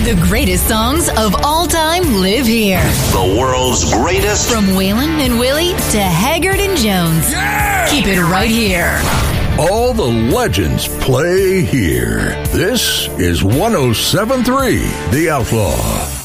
The greatest songs of all time live here. The world's greatest. From Waylon and Willie to Haggard and Jones. Yeah! Keep it right here. All the legends play here. This is 107.3 The Outlaw.